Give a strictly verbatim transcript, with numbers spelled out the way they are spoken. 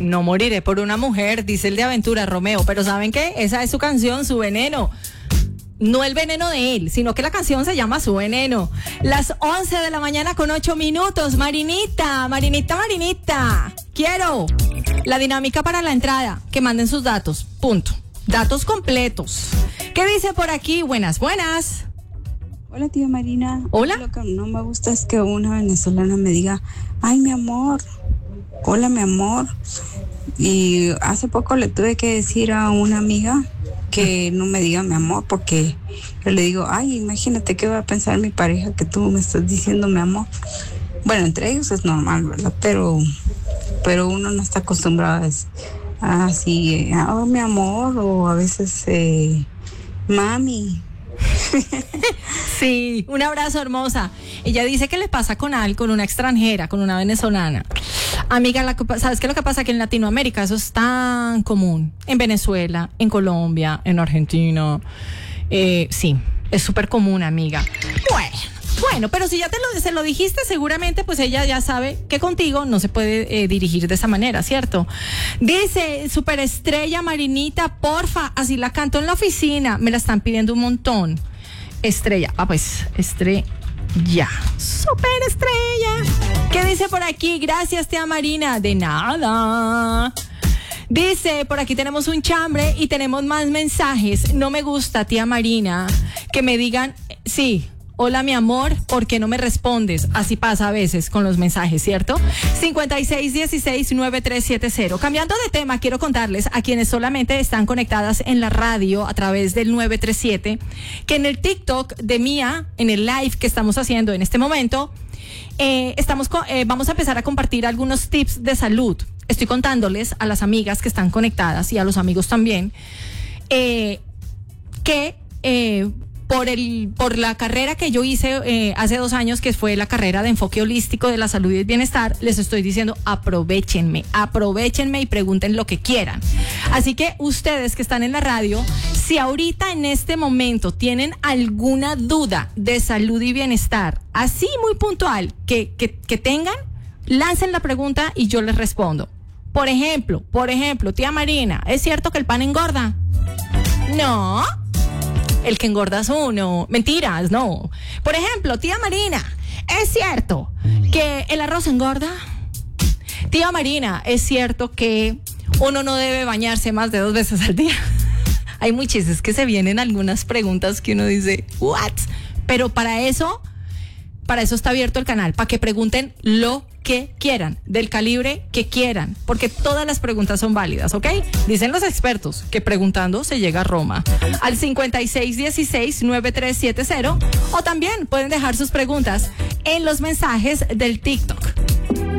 No moriré por una mujer, dice el de Aventura, Romeo. Pero ¿saben qué? Esa es su canción, Su Veneno. No el veneno de él, sino que la canción se llama Su Veneno. Las once de la mañana con ocho minutos. Marinita, Marinita, Marinita. Quiero la dinámica para la entrada. Que manden sus datos. Punto. Datos completos. ¿Qué dice por aquí? Buenas, buenas. Hola, tía Marina. Hola. Lo que no me gusta es que una venezolana me diga, ay, mi amor. Hola, mi amor. Y hace poco le tuve que decir a una amiga que no me diga mi amor, porque yo le digo, ay, imagínate qué va a pensar mi pareja que tú me estás diciendo mi amor. Bueno, entre ellos es normal, ¿verdad? Pero, pero uno no está acostumbrado a así, oh, mi amor, o a veces, eh, mami. Sí, un abrazo, hermosa. Ella dice que le pasa con al, con una extranjera, con una venezolana. Amiga, la, ¿sabes qué es lo que pasa? Que en Latinoamérica eso es tan común. En Venezuela, en Colombia, en Argentina. Eh, sí, es súper común, amiga. Bueno, bueno, pero si ya te lo, se lo dijiste, seguramente pues ella ya sabe que contigo no se puede eh, dirigir de esa manera, ¿cierto? Dice, superestrella Marinita, porfa, así la canto en la oficina. Me la están pidiendo un montón. Estrella, ah pues, estrella. Ya, super estrella. ¿Qué dice por aquí? Gracias, tía Marina. De nada. Dice, por aquí tenemos un chambre y tenemos más mensajes. No me gusta, tía Marina, que me digan, sí, hola mi amor, ¿por qué no me respondes? Así pasa a veces con los mensajes, ¿cierto? cincuenta y seis dieciséis noventa y tres setenta. Cambiando de tema, quiero contarles a quienes solamente están conectadas en la radio a través del nueve tres siete, que en el TikTok de Mía, en el live que estamos haciendo en este momento, eh, estamos eh, vamos a empezar a compartir algunos tips de salud. Estoy contándoles a las amigas que están conectadas y a los amigos también, eh, que... Eh, Por el, por la carrera que yo hice eh, hace dos años, que fue la carrera de enfoque holístico de la salud y el bienestar, les estoy diciendo, aprovechenme, aprovechenme y pregunten lo que quieran. Así que ustedes que están en la radio, si ahorita en este momento tienen alguna duda de salud y bienestar, así muy puntual, que, que, que tengan, lancen la pregunta y yo les respondo. Por ejemplo, por ejemplo, tía Marina, ¿es cierto que el pan engorda? No. El que engorda es uno. Mentiras, no. Por ejemplo, tía Marina, ¿es cierto que el arroz engorda? Tía Marina, ¿es cierto que uno no debe bañarse más de dos veces al día? Hay muchas que se vienen algunas preguntas que uno dice, ¿what? Pero para eso, para eso está abierto el canal, para que pregunten lo que quieran, del calibre que quieran, porque todas las preguntas son válidas, ¿ok? Dicen los expertos que preguntando se llega a Roma. Al cincuenta y seis dieciséis noventa y tres setenta, o también pueden dejar sus preguntas en los mensajes del TikTok.